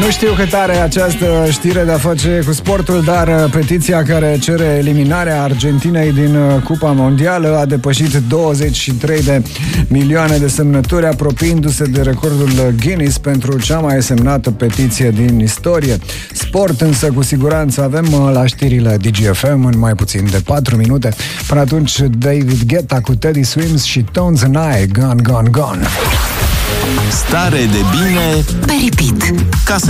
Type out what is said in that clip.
Nu știu cât are această știre de a face cu sportul, dar petiția care cere eliminarea Argentinei din Cupa Mondială a depășit 23 de milioane de semnături, apropiindu-se de recordul Guinness pentru cea mai semnată petiție din istorie. Sport însă cu siguranță avem la știrile DGFM în mai puțin de 4 minute. Până atunci David Guetta cu Teddy Swims și Tones and I, Gone, Gone, Gone. Stare de bine pe repeat. Ca să